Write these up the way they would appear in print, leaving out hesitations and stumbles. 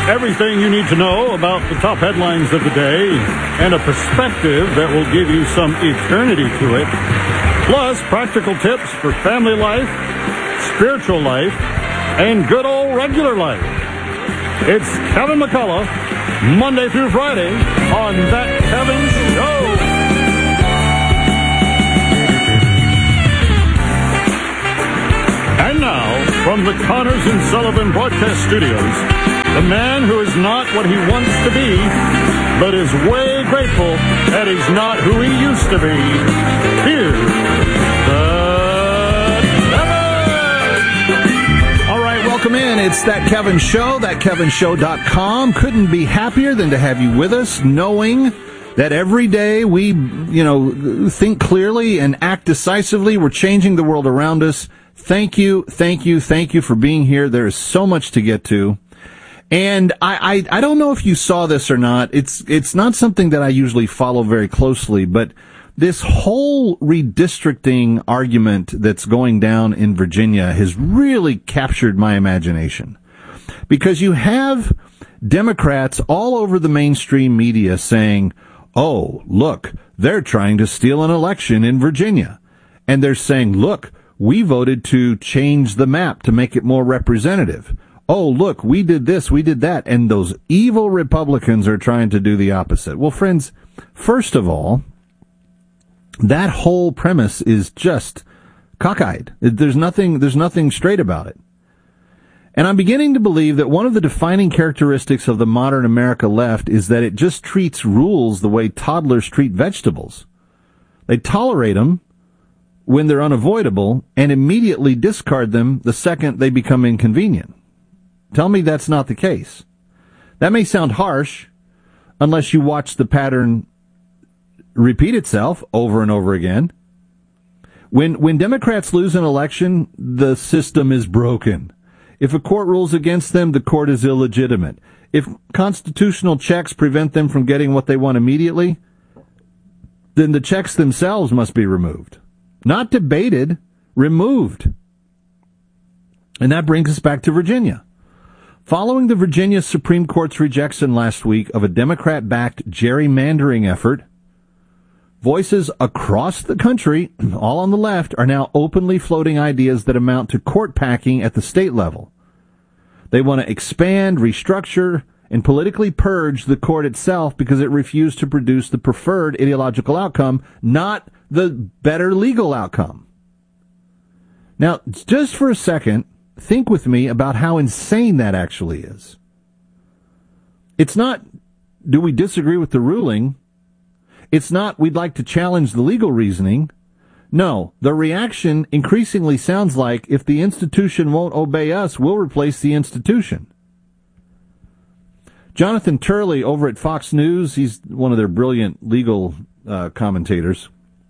Everything you need to know about the top headlines of the day and a perspective that will give you some eternity to it. Plus, practical tips for family life, spiritual life, and good old regular life. It's Kevin McCullough, Monday through Friday on That Kevin Show. And now, from the Connors and Sullivan Broadcast Studios, the man who is not what he wants to be, but is way grateful that he's not who he used to be. Here's the Kevin! All right, welcome in. It's That Kevin Show, thatkevinshow.com. Couldn't be happier than to have you with us, knowing that every day we, think clearly and act decisively. We're changing the world around us. Thank you for being here. There is so much to get to. And I don't know if you saw this or not. It's not something that I usually follow very closely, but this whole redistricting argument that's going down in Virginia has really captured my imagination. Because you have Democrats all over the mainstream media saying, oh, look, they're trying to steal an election in Virginia. And they're saying, look, we voted to change the map to make it more representative. Oh, look, we did this, we did that. And those evil Republicans are trying to do the opposite. Well, friends, first of all, that whole premise is just cockeyed. There's nothing straight about it. And I'm beginning to believe that one of the defining characteristics of the modern America left is that it just treats rules the way toddlers treat vegetables. They tolerate them when they're unavoidable and immediately discard them the second they become inconvenient. Tell me that's not the case. That may sound harsh unless you watch the pattern repeat itself over and over again. When Democrats lose an election, the system is broken. If a court rules against them, the court is illegitimate. If constitutional checks prevent them from getting what they want immediately, then the checks themselves must be removed. Not debated, removed. And that brings us back to Virginia. Following the Virginia Supreme Court's rejection last week of a Democrat-backed gerrymandering effort, voices across the country, all on the left, are now openly floating ideas that amount to court packing at the state level. They want to expand, restructure, and politically purge the court itself because it refused to produce the preferred ideological outcome, not the better legal outcome. Now, just for a second, think with me about how insane that actually is. It's not, do we disagree with the ruling? It's not, we'd like to challenge the legal reasoning. No, the reaction increasingly sounds like, if the institution won't obey us, we'll replace the institution. Jonathan Turley over at Fox News, he's one of their brilliant legal commentators,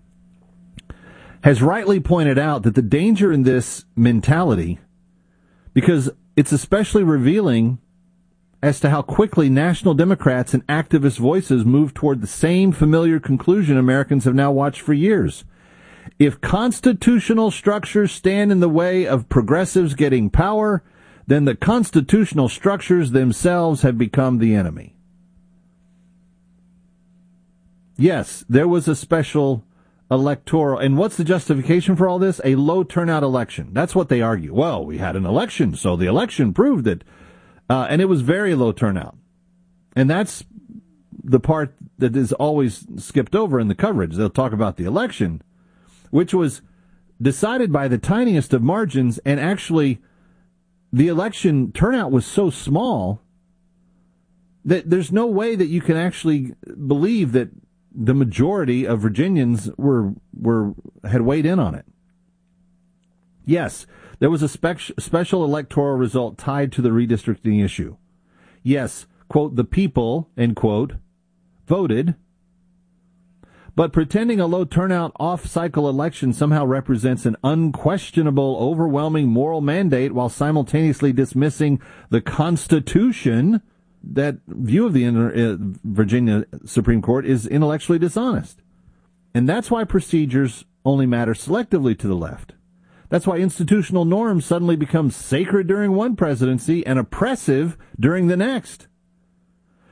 has rightly pointed out that the danger in this mentality, because it's especially revealing as to how quickly national Democrats and activist voices move toward the same familiar conclusion Americans have now watched for years. If constitutional structures stand in the way of progressives getting power, then the constitutional structures themselves have become the enemy. Yes, there was a special electoral, and what's the justification for all this? A low turnout election. That's what they argue. Well, we had an election, so the election proved it. And it was very low turnout. And that's the part that is always skipped over in the coverage. They'll talk about the election, which was decided by the tiniest of margins, and actually the election turnout was so small that there's no way that you can actually believe that the majority of Virginians had weighed in on it. Yes, there was a special electoral result tied to the redistricting issue. Yes, quote, the people, end quote, voted. But pretending a low turnout off-cycle election somehow represents an unquestionable, overwhelming moral mandate while simultaneously dismissing the Constitution, that view of the Virginia Supreme Court is intellectually dishonest. And that's why procedures only matter selectively to the left. That's why institutional norms suddenly become sacred during one presidency and oppressive during the next.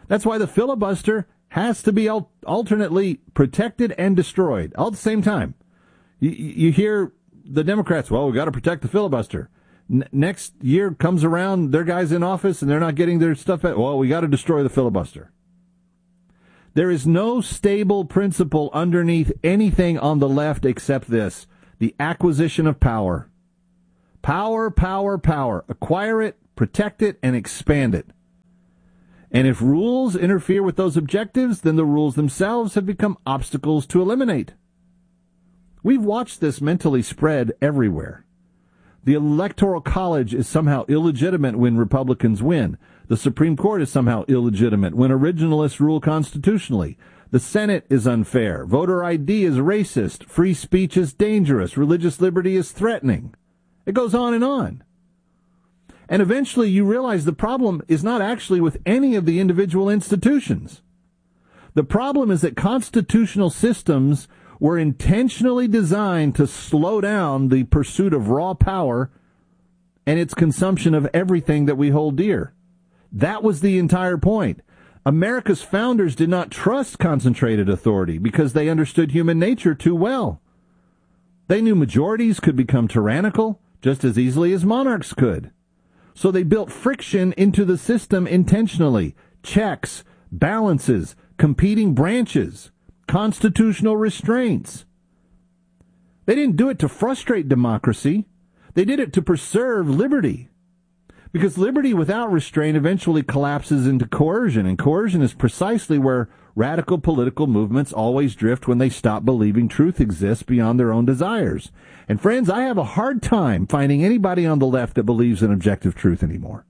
That's why the filibuster has to be alternately protected and destroyed all at the same time. You hear the Democrats, well, we got to protect the filibuster. Next year comes around, their guys in office, and they're not getting their stuff back. Well, we got to destroy the filibuster. There is no stable principle underneath anything on the left except this, the acquisition of power. Power, power, power. Acquire it, protect it, and expand it. And if rules interfere with those objectives, then the rules themselves have become obstacles to eliminate. We've watched this mentally spread everywhere. The Electoral College is somehow illegitimate when Republicans win. The Supreme Court is somehow illegitimate when originalists rule constitutionally. The Senate is unfair. Voter ID is racist. Free speech is dangerous. Religious liberty is threatening. It goes on and on. And eventually you realize the problem is not actually with any of the individual institutions. The problem is that constitutional systems were intentionally designed to slow down the pursuit of raw power and its consumption of everything that we hold dear. That was the entire point. America's founders did not trust concentrated authority because they understood human nature too well. They knew majorities could become tyrannical just as easily as monarchs could. So they built friction into the system intentionally. Checks, balances, competing branches, constitutional restraints. They didn't do it to frustrate democracy. They did it to preserve liberty. Because liberty without restraint eventually collapses into coercion, and coercion is precisely where radical political movements always drift when they stop believing truth exists beyond their own desires. And friends, I have a hard time finding anybody on the left that believes in objective truth anymore.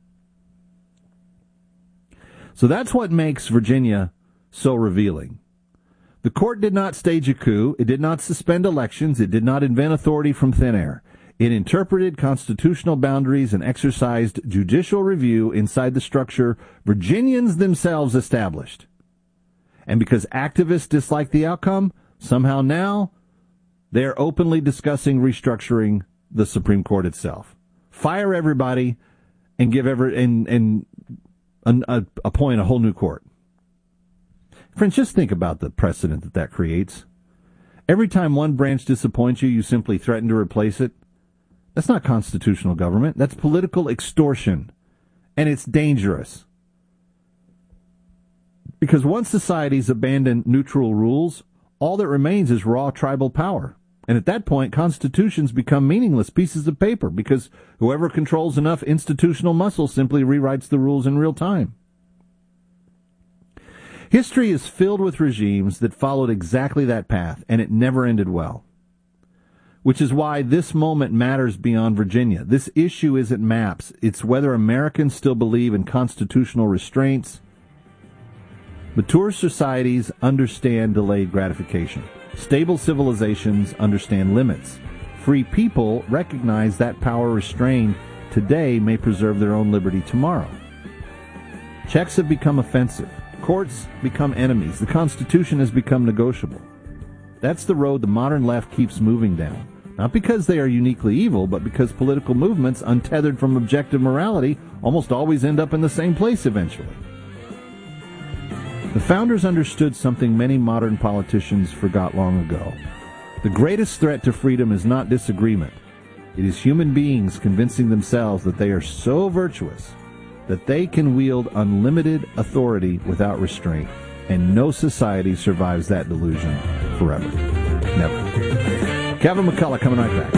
So that's what makes Virginia so revealing. The court did not stage a coup. It did not suspend elections. It did not invent authority from thin air. It interpreted constitutional boundaries and exercised judicial review inside the structure Virginians themselves established. And because activists dislike the outcome, somehow now they are openly discussing restructuring the Supreme Court itself. Fire everybody and give appoint a whole new court. Friends, just think about the precedent that creates. Every time one branch disappoints you, you simply threaten to replace it. That's not constitutional government. That's political extortion. And it's dangerous. Because once societies abandon neutral rules, all that remains is raw tribal power. And at that point, constitutions become meaningless pieces of paper because whoever controls enough institutional muscle simply rewrites the rules in real time. History is filled with regimes that followed exactly that path, and it never ended well. Which is why this moment matters beyond Virginia. This issue isn't maps. It's whether Americans still believe in constitutional restraints. Mature societies understand delayed gratification. Stable civilizations understand limits. Free people recognize that power restrained today may preserve their own liberty tomorrow. Checks have become offensive. Courts become enemies. The Constitution has become negotiable. That's the road the modern left keeps moving down. Not because they are uniquely evil, but because political movements untethered from objective morality almost always end up in the same place eventually. The founders understood something many modern politicians forgot long ago. The greatest threat to freedom is not disagreement. It is human beings convincing themselves that they are so virtuous that they can wield unlimited authority without restraint, and no society survives that delusion forever. Never. Kevin McCullough coming right back.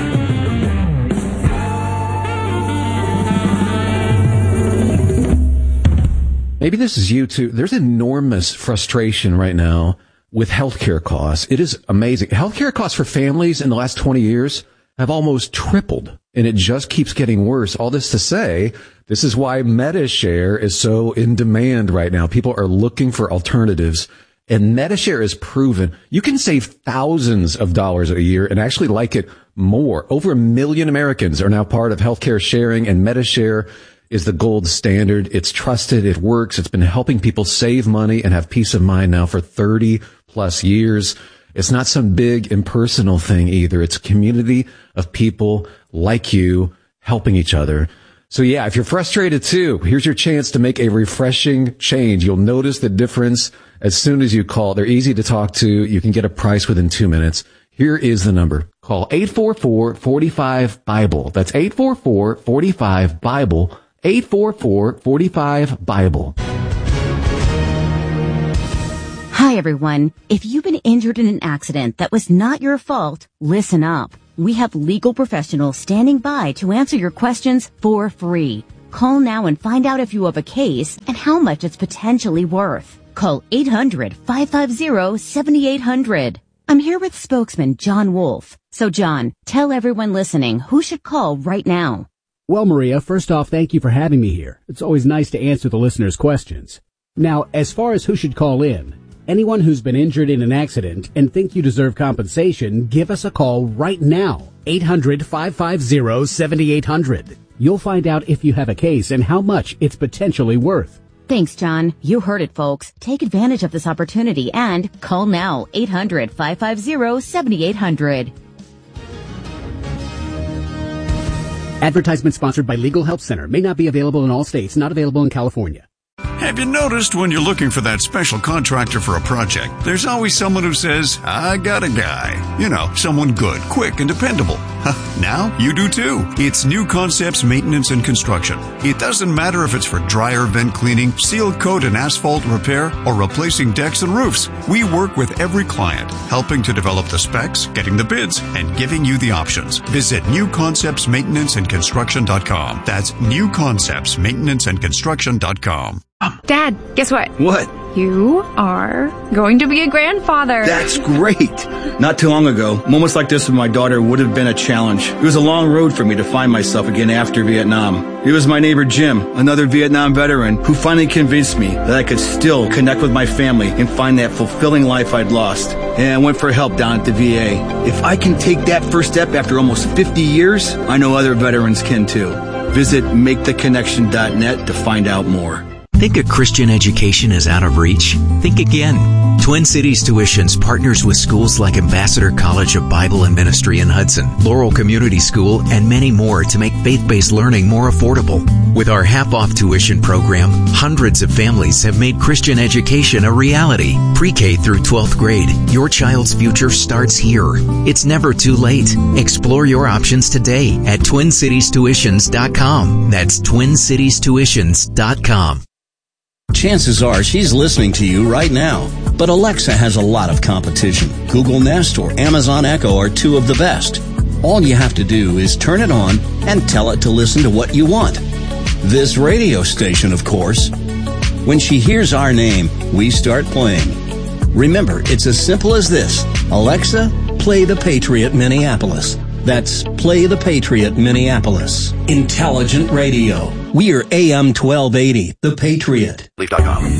Maybe this is you too. There's enormous frustration right now with healthcare costs. It is amazing. Healthcare costs for families in the last 20 years have almost tripled, and it just keeps getting worse. All this to say, this is why MediShare is so in demand right now. People are looking for alternatives, and MediShare is proven you can save thousands of dollars a year and actually like it more. Over 1 million Americans are now part of healthcare sharing, and MediShare is the gold standard. It's trusted. It works. It's been helping people save money and have peace of mind now for 30 plus years. It's not some big impersonal thing either. It's a community of people like you helping each other. So yeah, if you're frustrated too, here's your chance to make a refreshing change. You'll notice the difference as soon as you call. They're easy to talk to. You can get a price within 2 minutes. Here is the number. Call 844-45-BIBLE. That's 844-45-BIBLE. 844-45-BIBLE. Hi, everyone. If you've been injured in an accident that was not your fault, listen up. We have legal professionals standing by to answer your questions for free. Call now and find out if you have a case and how much it's potentially worth. Call 800-550-7800. I'm here with spokesman John Wolf. So, John, tell everyone listening who should call right now. Well, Maria, first off, thank you for having me here. It's always nice to answer the listeners' questions. Now, as far as who should call in, anyone who's been injured in an accident and think you deserve compensation, give us a call right now. 800-550-7800. You'll find out if you have a case and how much it's potentially worth. Thanks, John. You heard it, folks. Take advantage of this opportunity and call now. 800-550-7800. Advertisement sponsored by Legal Help Center. May not be available in all states. Not available in California. Have you noticed when you're looking for that special contractor for a project, there's always someone who says, I got a guy. You know, someone good, quick, and dependable. Now you do too. It's New Concepts Maintenance and Construction. It doesn't matter if it's for dryer vent cleaning, seal coat and asphalt repair, or replacing decks and roofs. We work with every client, helping to develop the specs, getting the bids, and giving you the options. Visit newconceptsmaintenanceandconstruction.com. That's newconceptsmaintenanceandconstruction.com. Dad, guess what? What? You are going to be a grandfather. That's great. Not too long ago, moments like this with my daughter would have been a challenge. It was a long road for me to find myself again after Vietnam. It was my neighbor Jim, another Vietnam veteran, who finally convinced me that I could still connect with my family and find that fulfilling life I'd lost. And I went for help down at the VA. If I can take that first step after almost 50 years, I know other veterans can too. Visit MakeTheConnection.net to find out more. Think a Christian education is out of reach? Think again. Twin Cities Tuitions partners with schools like Ambassador College of Bible and Ministry in Hudson, Laurel Community School, and many more to make faith-based learning more affordable. With our half-off tuition program, hundreds of families have made Christian education a reality. Pre-K through 12th grade, your child's future starts here. It's never too late. Explore your options today at TwinCitiesTuitions.com. That's TwinCitiesTuitions.com. Chances are she's listening to you right now. But Alexa has a lot of competition. Google Nest or Amazon Echo are two of the best. All you have to do is turn it on and tell it to listen to what you want. This radio station, of course. When she hears our name, we start playing. Remember, it's as simple as this. Alexa, play The Patriot Minneapolis. That's Play The Patriot Minneapolis. Intelligent radio. We are AM 1280, The Patriot. Leaf.com.